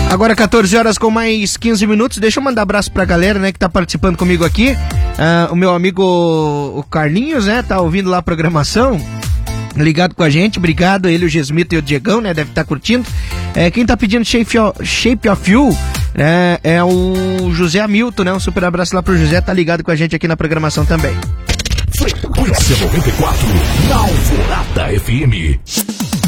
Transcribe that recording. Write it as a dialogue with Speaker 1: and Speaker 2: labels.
Speaker 1: Agora 14 horas com mais 15 minutos. Deixa eu mandar abraço pra galera, né, que tá participando comigo aqui. O meu amigo o Carlinhos, né, tá ouvindo lá a programação, ligado com a gente. Obrigado, ele, o Gesmito e o Diegão, né, deve estar curtindo. Quem tá pedindo Shape of You é o José Hamilton, né, um super abraço lá pro José, tá ligado com a gente aqui na programação também.
Speaker 2: Frequência 94, na Alvorada FM.